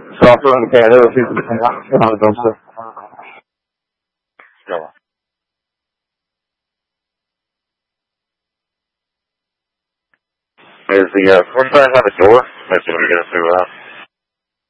Software on the Canada, on the dumpster. Yeah. Is the 45 have a door? That's what we're going to figure out.